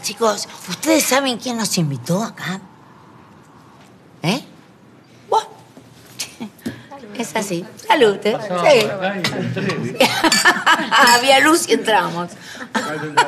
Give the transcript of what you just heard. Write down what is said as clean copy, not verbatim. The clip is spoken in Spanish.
Chicos, ¿ustedes saben quién nos invitó acá? ¿Eh? Bueno, es así. Salud, ¿eh? Sí. Había luz y entramos.